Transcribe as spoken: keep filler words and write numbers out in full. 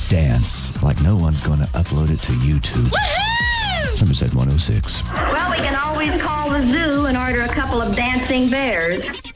dance like no one's going to upload it to YouTube. Woohoo! Somerset one oh six. Well, we can always call the zoo and order a couple of dancing bears.